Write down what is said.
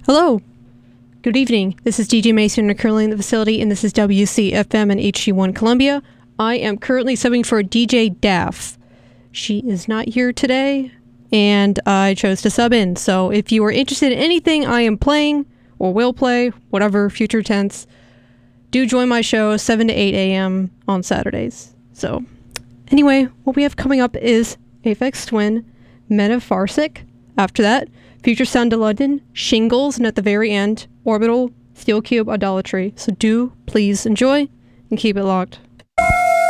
Hello. Good evening. This is DJ Mason currently in the facility, and this is WCFM and HG1 Columbia. I am currently subbing for DJ Daff. She is not here today, and I chose to sub in. So if you are interested in anything I am playing or will play, whatever, future tense, do join my show 7 to 8 a.m. on Saturdays. So anyway, what we have coming up is Aphex Twin, Metaphasic. After that, Future Sound to London, Shingles, and at the very end, Orbital, Steel Cube, Idolatry. So do please enjoy and keep it locked.